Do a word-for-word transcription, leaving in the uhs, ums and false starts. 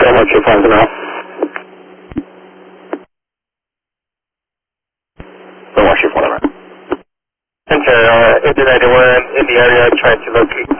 Enter one two five now. one two five now. Enter, uh, Indian we're in the area trying to locate